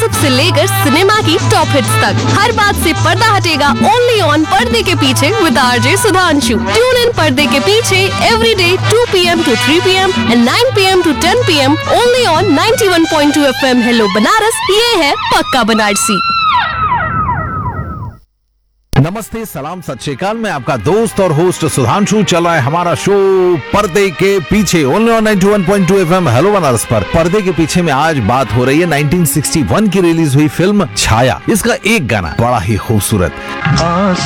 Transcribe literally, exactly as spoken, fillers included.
Gossip से लेकर cinema की टॉप हिट्स तक, हर बात से पर्दा हटेगा ओनली ऑन पर्दे के पीछे with RJ Sudhanshu. Tune in पर्दे के पीछे every day to P M to three P M and nine P M to ten P am only on ninety one point two F M. Hello Banaras, ये है पक्का बनारसी। नमस्ते, सलाम, सत श्री अकाल। मैं आपका दोस्त और होस्ट सुधांशु। चल रहा है हमारा शो पर्दे के पीछे only on ninety one point two FM hello Banaras पर। पर्दे के पीछे में आज बात हो रही है नाइंटीन सिक्सटी वन की रिलीज हुई फिल्म छाया। इसका एक गाना बड़ा ही खूबसूरत